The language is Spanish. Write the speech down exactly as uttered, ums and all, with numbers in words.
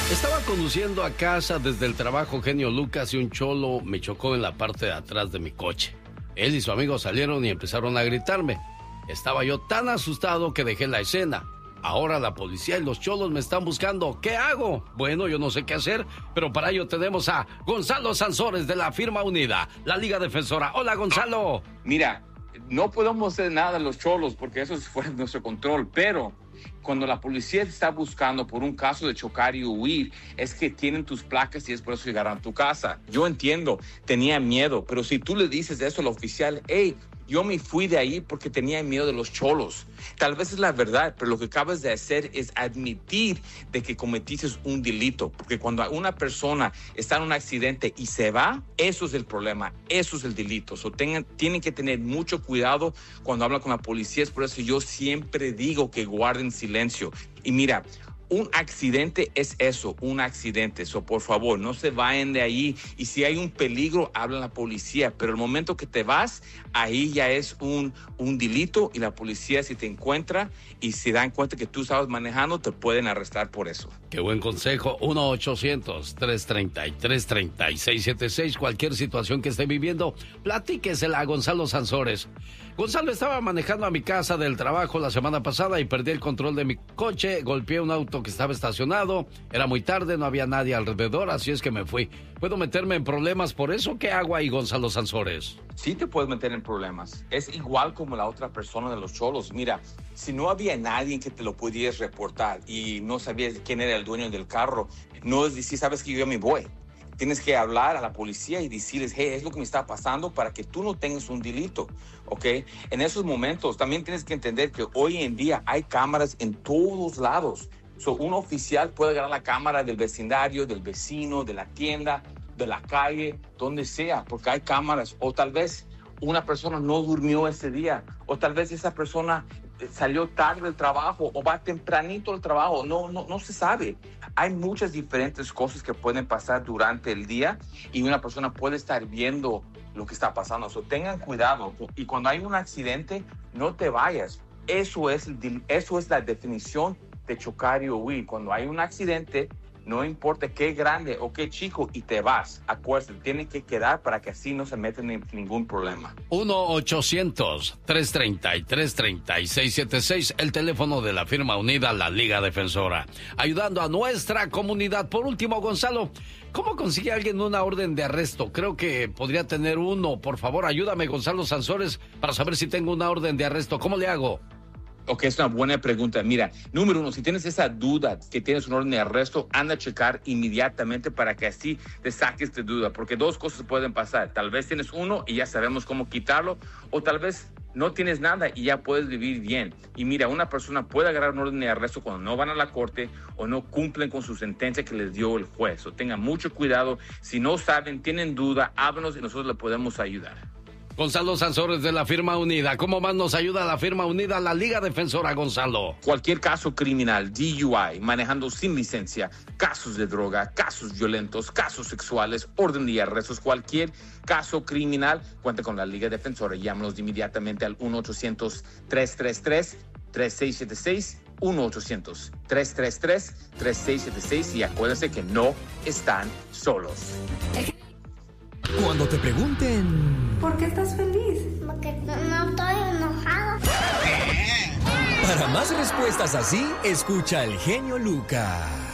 Estaba conduciendo a casa desde el trabajo, genio Lucas, y un cholo me chocó en la parte de atrás de mi coche. Él y su amigo salieron y empezaron a gritarme. Estaba yo tan asustado que dejé la escena. Ahora la policía y los cholos me están buscando. ¿Qué hago? Bueno, yo no sé qué hacer, pero para ello tenemos a Gonzalo Sansores de la firma Unida, la Liga Defensora. Hola, Gonzalo. Mira, no podemos hacer nada a los cholos porque eso es fuera de nuestro control, pero cuando la policía te está buscando por un caso de chocar y huir, es que tienen tus placas y es por eso llegaron a tu casa. Yo entiendo, tenía miedo, pero si tú le dices eso al oficial, hey, yo me fui de ahí porque tenía miedo de los cholos. Tal vez es la verdad, pero lo que acabas de hacer es admitir de que cometiste un delito. Porque cuando una persona está en un accidente y se va, eso es el problema, eso es el delito. So, tengan, tienen que tener mucho cuidado cuando hablan con la policía. Es por eso yo siempre digo que guarden silencio. Y mira, un accidente es eso, un accidente. So, por favor, no se vayan de ahí. Y si hay un peligro, habla a la policía. Pero el momento que te vas, ahí ya es un, un delito. Y la policía, si te encuentra y se dan cuenta que tú estabas manejando, te pueden arrestar por eso. Qué buen consejo. uno ochocientos, tres treinta y tres, treinta y seis setenta y seis. Cualquier situación que esté viviendo, platíquesela a Gonzalo Sansores. Gonzalo, estaba manejando a mi casa del trabajo la semana pasada y perdí el control de mi coche. Golpeé un auto que estaba estacionado. Era muy tarde, no había nadie alrededor, así es que me fui. ¿Puedo meterme en problemas por eso? ¿Qué hago ahí, Gonzalo Sansores? Sí te puedes meter en problemas. Es igual como la otra persona de los cholos. Mira, si no había nadie que te lo pudieras reportar y no sabías quién era el dueño del carro, no es decir, sabes que yo ya me voy. Tienes que hablar a la policía y decirles, hey, es lo que me está pasando para que tú no tengas un delito, ¿ok? En esos momentos también tienes que entender que hoy en día hay cámaras en todos lados. So, un oficial puede agarrar la cámara del vecindario, del vecino, de la tienda, de la calle, donde sea, porque hay cámaras. O tal vez una persona no durmió ese día, o tal vez esa persona salió tarde del trabajo o va tempranito al trabajo, no, no, no se sabe. Hay muchas diferentes cosas que pueden pasar durante el día y una persona puede estar viendo lo que está pasando. So, tengan cuidado y cuando hay un accidente, no te vayas. Eso es, eso es la definición de chocar y huir. Cuando hay un accidente, no importa qué grande o qué chico, y te vas. Acuérdate, tiene que quedar para que así no se metan en ningún problema. uno ochocientos, tres treinta y tres, treinta y seis setenta y seis, el teléfono de la firma Unida, la Liga Defensora. Ayudando a nuestra comunidad. Por último, Gonzalo, ¿cómo consigue alguien una orden de arresto? Creo que podría tener uno. Por favor, ayúdame, Gonzalo Sansores, para saber si tengo una orden de arresto. ¿Cómo le hago? Ok, es una buena pregunta. Mira, número uno, si tienes esa duda que tienes un orden de arresto, anda a checar inmediatamente para que así te saques de duda, porque dos cosas pueden pasar. Tal vez tienes uno y ya sabemos cómo quitarlo, o tal vez no tienes nada y ya puedes vivir bien. Y mira, una persona puede agarrar un orden de arresto cuando no van a la corte o no cumplen con su sentencia que les dio el juez. O tengan mucho cuidado. Si no saben, tienen duda, háblanos y nosotros le podemos ayudar. Gonzalo Sansores de la firma Unida. ¿Cómo más nos ayuda la firma Unida, la Liga Defensora, Gonzalo? Cualquier caso criminal, D U I, manejando sin licencia, casos de droga, casos violentos, casos sexuales, orden de arrestos, cualquier caso criminal, cuenta con la Liga Defensora. Llámanos inmediatamente al uno ochocientos, tres tres tres, tres seis siete seis, uno ochocientos, tres tres tres, tres seis siete seis y acuérdense que no están solos. Cuando te pregunten... ¿Por qué estás feliz? Porque no, no estoy enojado. Para más respuestas así, escucha el genio Lucas.